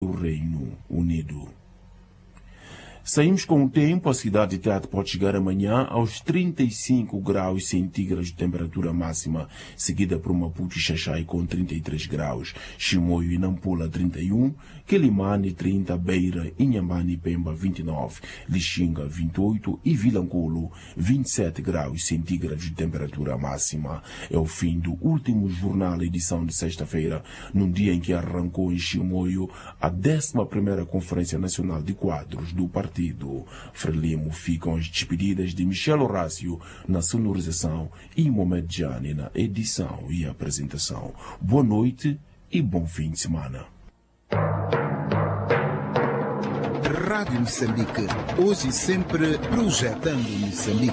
do Reino Unido. Saímos com o tempo, a cidade de Tete pode chegar amanhã aos 35 graus centígrados de temperatura máxima, seguida por Maputo e Xaxai com 33 graus, Chimoio e Nampula 31, Quelimane 30, Beira, Inhambane e Pemba 29, Lixinga 28 e Vilanculo 27 graus centígrados de temperatura máxima. É o fim do último jornal, edição de sexta-feira, num dia em que arrancou em Chimoio a 11ª Conferência Nacional de Quadros do Partido Frelimo. Ficam as despedidas de Michel Horácio na sonorização e Mohamed Jani na edição e apresentação. Boa noite e bom fim de semana. Rádio Moçambique, hoje e sempre projetando Moçambique.